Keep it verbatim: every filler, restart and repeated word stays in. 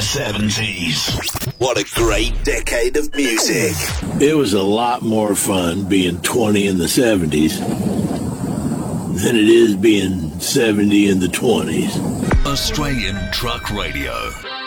seventies. What a great decade of music. It was a lot more fun being twenty in the seventies than it is being seventy in the twenties. Australian Truck Radio.